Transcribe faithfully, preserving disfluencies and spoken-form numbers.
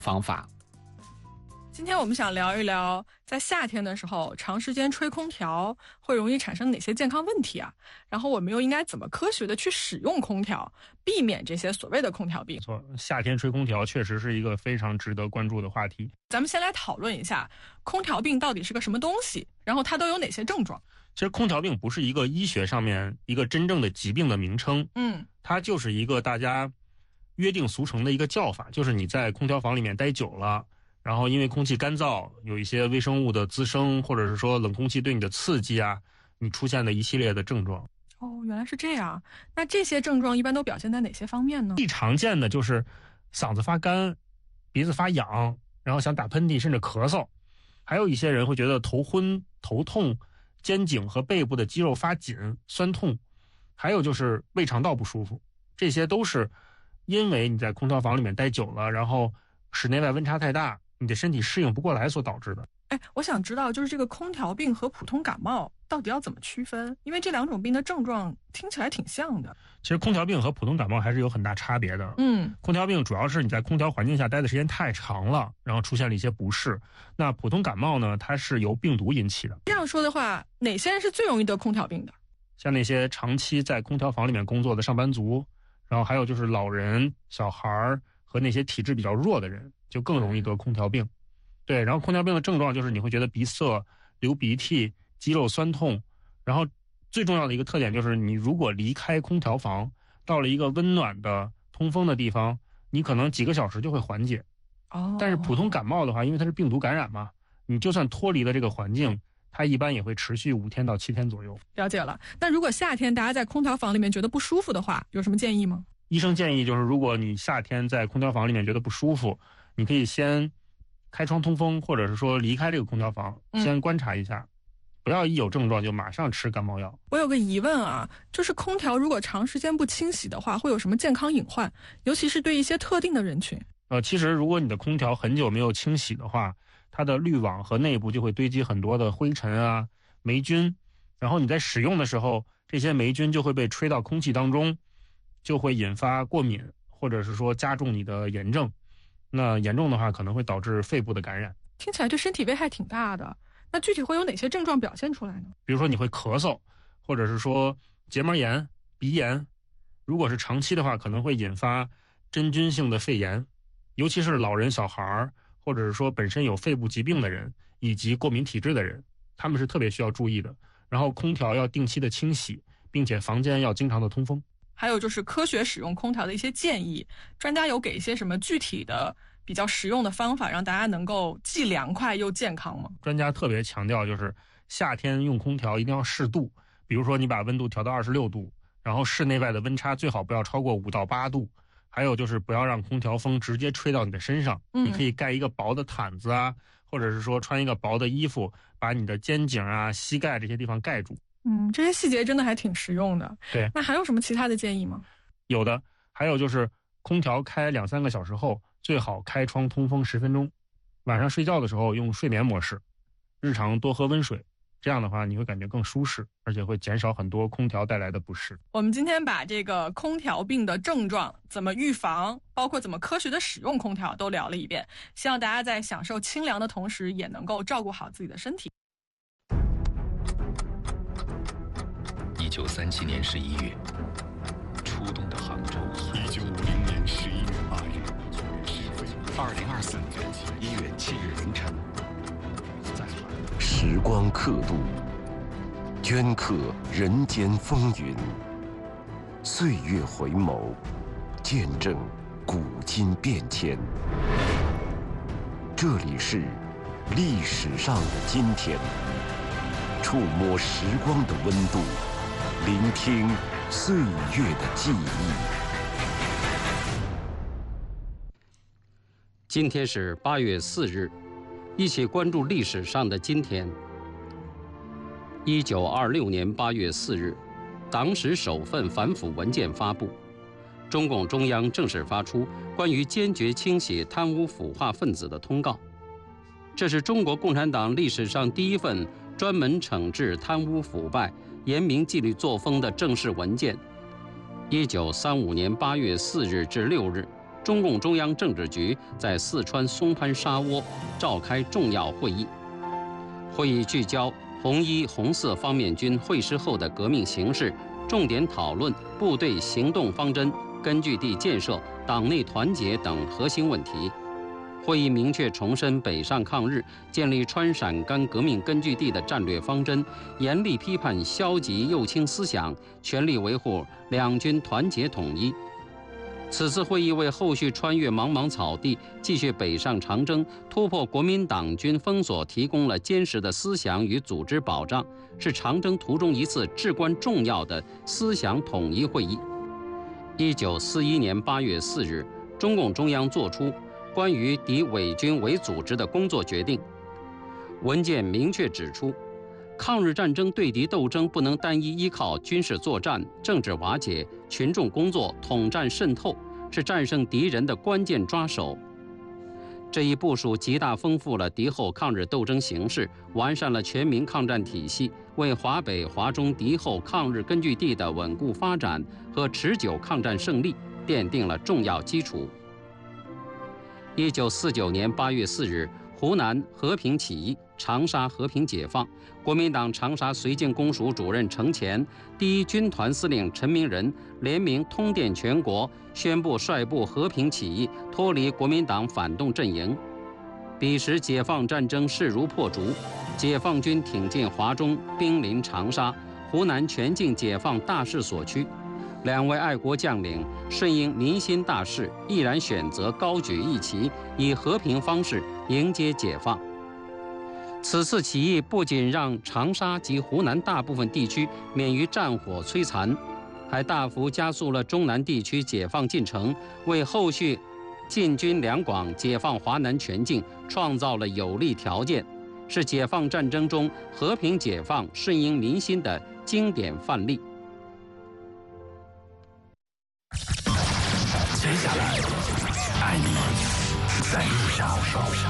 方法。 今天我们想聊一聊，在夏天的时候长时间吹空调会容易产生哪些健康问题啊？然后我们又应该怎么科学的去使用空调，避免这些所谓的空调病？ 没错，夏天吹空调确实是一个非常值得关注的话题。 咱们先来讨论一下空调病到底是个什么东西，然后它都有哪些症状？ 其实空调病不是一个医学上面一个真正的疾病的名称， 嗯， 它就是一个大家约定俗成的一个叫法，就是你在空调房里面待久了，然后因为空气干燥，有一些微生物的滋生，或者是说冷空气对你的刺激啊，你出现的一系列的症状。 哦，原来是这样。那这些症状一般都表现在哪些方面呢？ 最常见的就是嗓子发干、鼻子发痒，然后想打喷嚏甚至咳嗽，还有一些人会觉得头昏、头痛、肩颈和背部的肌肉发紧、酸痛，还有就是胃肠道不舒服，这些都是因为你在空调房里面待久了，然后室内外温差太大，你的身体适应不过来所导致的。 哎，我想知道，就是这个空调病和普通感冒到底要怎么区分？因为这两种病的症状听起来挺像的。 其实空调病和普通感冒还是有很大差别的。 嗯， 空调病主要是你在空调环境下待的时间太长了，然后出现了一些不适。那普通感冒呢，它是由病毒引起的。 这样说的话，哪些人是最容易得空调病的？ 像那些长期在空调房里面工作的上班族，然后还有就是老人、小孩和那些体质比较弱的人，就更容易得空调病。对，然后空调病的症状就是你会觉得鼻塞、流鼻涕、肌肉酸痛，然后最重要的一个特点就是你如果离开空调房，到了一个温暖的通风的地方，你可能几个小时就会缓解。 哦， 但是普通感冒的话，因为它是病毒感染嘛，你就算脱离了这个环境，它一般也会持续五天到七天左右。 了解了。那如果夏天大家在空调房里面觉得不舒服的话，有什么建议吗？ 医生建议就是，如果你夏天在空调房里面觉得不舒服，你可以先开窗通风，或者是说离开这个空调房，先观察一下，嗯、不要一有症状就马上吃感冒药。 我有个疑问啊，就是空调如果长时间不清洗的话，会有什么健康隐患？尤其是对一些特定的人群。 呃，其实如果你的空调很久没有清洗的话，它的滤网和内部就会堆积很多的灰尘啊、霉菌，然后你在使用的时候，这些霉菌就会被吹到空气当中，就会引发过敏，或者是说加重你的炎症。那严重的话可能会导致肺部的感染。 听起来对身体危害挺大的。那具体会有哪些症状表现出来呢？ 比如说你会咳嗽，或者是说结膜炎、鼻炎，如果是长期的话可能会引发真菌性的肺炎，尤其是老人、小孩，或者是说本身有肺部疾病的人以及过敏体质的人，他们是特别需要注意的。然后空调要定期的清洗，并且房间要经常的通风。 还有就是科学使用空调的一些建议，专家有给一些什么具体的比较实用的方法，让大家能够既凉快又健康吗？ 专家特别强调，就是夏天用空调一定要适度，比如说你把温度调到二十六度，然后室内外的温差最好不要超过五到八度，还有就是不要让空调风直接吹到你的身上，嗯、你可以盖一个薄的毯子啊，或者是说穿一个薄的衣服，把你的肩颈啊、膝盖这些地方盖住。 嗯，这些细节真的还挺实用的。 对， 那还有什么其他的建议吗？ 有的，还有就是空调开两三个小时后，最好开窗通风十分钟。晚上睡觉的时候用睡眠模式，日常多喝温水，这样的话你会感觉更舒适，而且会减少很多空调带来的不适。 我们今天把这个空调病的症状、怎么预防，包括怎么科学的使用空调都聊了一遍，希望大家在享受清凉的同时，也能够照顾好自己的身体。 一九三七年十一月，初冬的杭州。 一九五零年十一月八日， 二零二四年一月七日凌晨， 时光刻度，镌刻人间风云；岁月回眸，见证古今变迁。这里是历史上的今天，触摸时光的温度，聆听岁月的记忆。 今天是八月四日，一起关注历史上的今天。一九二六年八月四日，党史首份反腐文件发布，中共中央正式发出关于坚决清洗贪污腐化分子的通告。这是中国共产党历史上第一份专门惩治贪污腐败、严明纪律作风的正式文件。一九三五年八月四日至六日， 中共中央政治局在四川松潘沙窝召开重要会议。会议聚焦红一、红四方面军会师后的革命形势，重点讨论部队行动方针、根据地建设、党内团结等核心问题。会议明确重申北上抗日、建立川陕甘革命根据地的战略方针，严厉批判消极右倾思想，全力维护两军团结统一。此次会议为后续穿越茫茫草地、继续北上长征、突破国民党军封锁提供了坚实的思想与组织保障，是长征途中一次至关重要的思想统一会议。一九四一年八月四日，中共中央作出关于敌伪军伪组织的工作决定。文件明确指出，抗日战争对敌斗争不能单一依靠军事作战、政治瓦解、群众工作、统战渗透，是战胜敌人的关键抓手。这一部署极大丰富了敌后抗日斗争形势，完善了全民抗战体系，为华北、华中敌后抗日根据地的稳固发展和持久抗战胜利奠定了重要基础。一九四九年八月四日，湖南和平起义，长沙和平解放。国民党长沙绥靖公署主任程潜、第一军团司令陈明仁联名通电全国，宣布率部和平起义，脱离国民党反动阵营。彼时解放战争势如破竹，解放军挺进华中，兵临长沙，湖南全境解放大势所趋。两位爱国将领顺应民心大势，毅然选择高举义旗，以和平方式迎接解放。此次起义不仅让长沙及湖南大部分地区免于战火摧残，还大幅加速了中南地区解放进程，为后续进军两广、解放华南全境创造了有利条件，是解放战争中和平解放、顺应民心的经典范例。 接下来，爱你在路上。